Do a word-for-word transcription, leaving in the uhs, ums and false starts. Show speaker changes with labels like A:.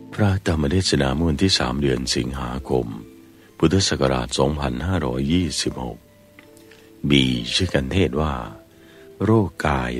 A: พระธรรมเทศนาเมื่อวันที่สามเดือนสิงหาคมพุทธศักราชสองพันห้าร้อยยี่สิบหกมีชื่อกันเทศว่าโรคกาย